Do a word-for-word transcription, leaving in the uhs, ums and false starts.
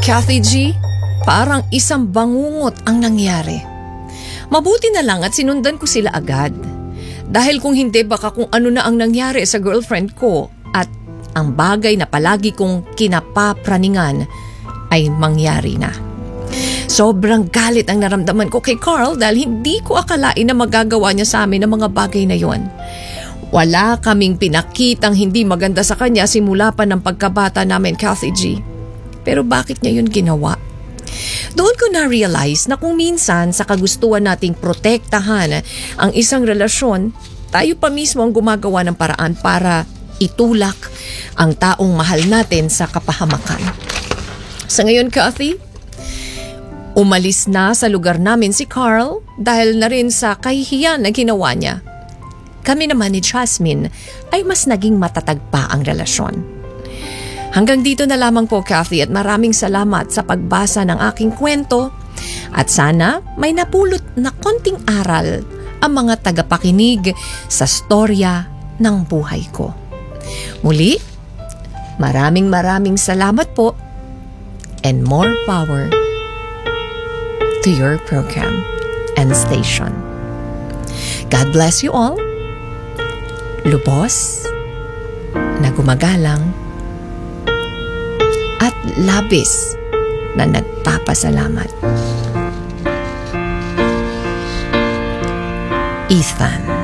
Kathy G, parang isang bangungot ang nangyari. Mabuti na lang at sinundan ko sila agad. Dahil kung hindi baka kung ano na ang nangyari sa girlfriend ko at ang bagay na palagi kong kinapapraningan ay mangyari na. Sobrang galit ang naramdaman ko kay Carl dahil hindi ko akalain na magagawa niya sa amin ang mga bagay na yon. Wala kaming pinakitang hindi maganda sa kanya simula pa ng pagkabata namin, Kathy G. Pero bakit niya yun ginawa? Doon ko na-realize na kung minsan sa kagustuhan nating protektahan ang isang relasyon, tayo pa mismo ang gumagawa ng paraan para itulak ang taong mahal natin sa kapahamakan. Sa ngayon, Kathy, umalis na sa lugar namin si Carl dahil na rin sa kahihiyan na ginawa niya. Kami naman ni Jasmine ay mas naging matatag pa ang relasyon. Hanggang dito na lamang po, Kathy, at maraming salamat sa pagbasa ng aking kwento at sana may napulot na konting aral ang mga tagapakinig sa storya ng buhay ko. Muli, maraming maraming salamat po and more power to your program and station. God bless you all. Lubos na gumagalang at labis na nagpapasalamat. Ethan.